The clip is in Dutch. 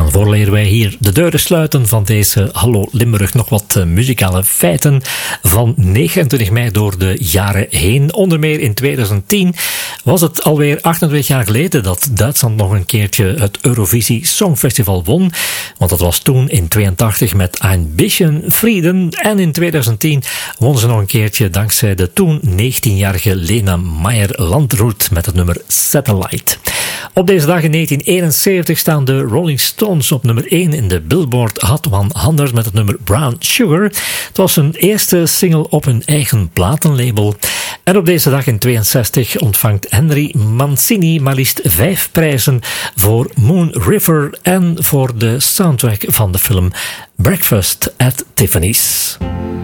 En vooraleer wij hier de deuren sluiten van deze Hallo Limburg, nog wat muzikale feiten van 29 mei door de jaren heen. Onder meer in 2010 was het alweer 28 jaar geleden dat Duitsland nog een keertje het Eurovisie Songfestival won. Want dat was toen in 82 met Ein bisschen Frieden. En in 2010 won ze nog een keertje dankzij de toen 19-jarige Lena Meyer-Landrut met het nummer Satellite. Op deze dag in 1971 staan de Rolling Stones op nummer 1 in de Billboard Hot 100 met het nummer Brown Sugar. Het was hun eerste single op hun eigen platenlabel. En op deze dag in 62 ontvangt Henry Mancini maar liefst 5 prijzen voor Moon River en voor de soundtrack van de film Breakfast at Tiffany's.